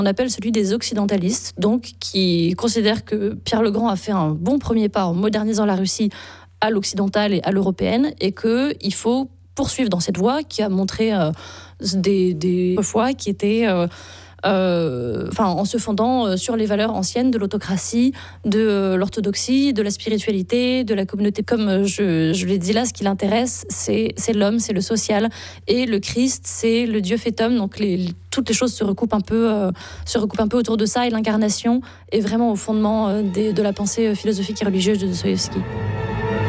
On appelle celui des occidentalistes, donc qui considèrent que Pierre le Grand a fait un bon premier pas en modernisant la Russie à l'occidentale et à l'européenne, et qu'il faut poursuivre dans cette voie qui a montré des fois qui étaient en se fondant sur les valeurs anciennes de l'autocratie, de l'orthodoxie, de la spiritualité, de la communauté. Comme je l'ai dit là, ce qui l'intéresse, c'est l'homme, c'est le social, et le Christ, c'est le Dieu fait homme. Donc toutes les choses se recoupent un peu autour de ça, et l'incarnation est vraiment au fondement de la pensée philosophique et religieuse de Dostoïevski.